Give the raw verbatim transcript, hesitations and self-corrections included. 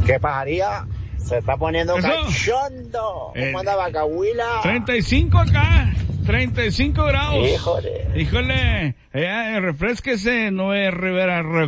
¿Qué pajaría? Se está poniendo Eso. cachondo. Eh, ¿Cómo anda Vacahuila? treinta y cinco acá, treinta y cinco grados. Híjole. Híjole, eh, refresquese, no es Rivera